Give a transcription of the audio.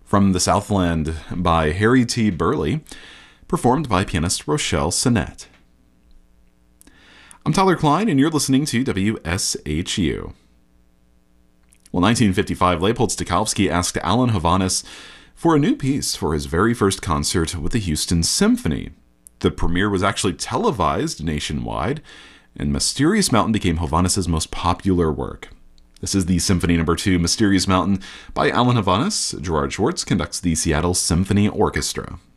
from the Southland by Harry T. Burleigh, performed by pianist Rochelle Sinnett. I'm Tyler Klein, and you're listening to WSHU. Well, 1955, Leopold Stokowski asked Alan Hovhaness for a new piece for his very first concert with the Houston Symphony. The premiere was actually televised nationwide, and Mysterious Mountain became Hovhaness' most popular work. This is the Symphony No. 2, Mysterious Mountain, by Alan Hovhaness. Gerard Schwartz conducts the Seattle Symphony Orchestra.